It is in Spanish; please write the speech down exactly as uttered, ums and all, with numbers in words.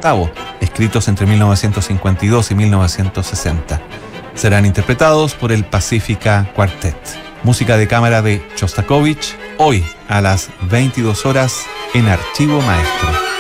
octavo, escritos entre mil novecientos cincuenta y dos y mil novecientos sesenta. Serán interpretados por el Pacifica Quartet. Música de cámara de Shostakovich, hoy a las veintidós horas en Archivo Maestro.